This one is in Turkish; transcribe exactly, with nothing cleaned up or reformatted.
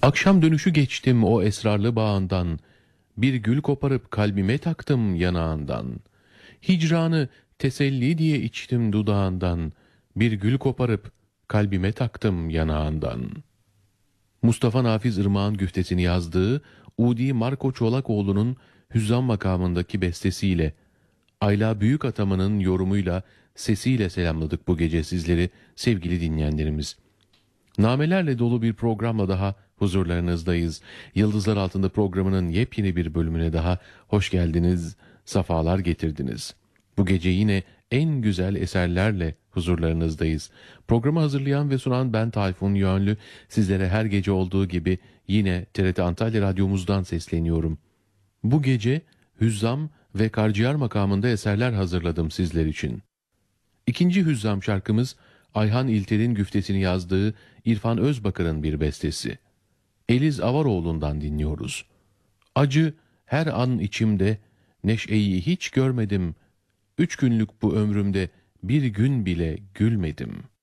Akşam dönüşü geçtim o esrarlı bağından, bir gül koparıp kalbime taktım yanağından. Hicranı teselli diye içtim dudağından, bir gül koparıp kalbime taktım yanağından. Mustafa Nafiz Irmak'ın güftesini yazdığı Udi Marko Çolakoğlu'nun Hüzzam makamındaki bestesiyle, Ayla Büyükatamı'nın yorumuyla, sesiyle selamladık bu gece sizleri sevgili dinleyenlerimiz. Namelerle dolu bir programla daha huzurlarınızdayız. Yıldızlar Altında programının yepyeni bir bölümüne daha hoş geldiniz, safalar getirdiniz. Bu gece yine en güzel eserlerle huzurlarınızdayız. Programı hazırlayan ve sunan ben Tayfun Yönlü. Sizlere her gece olduğu gibi yine T R T Antalya Radyomuzdan sesleniyorum. Bu gece Hüzzam ve Karciğer makamında eserler hazırladım sizler için. İkinci Hüzzam şarkımız Ayhan İlter'in güftesini yazdığı İrfan Özbakır'ın bir bestesi. Eliz Avaroğlu'ndan dinliyoruz. Acı her an içimde, neşeyi hiç görmedim. Üç günlük bu ömrümde bir gün bile gülmedim.''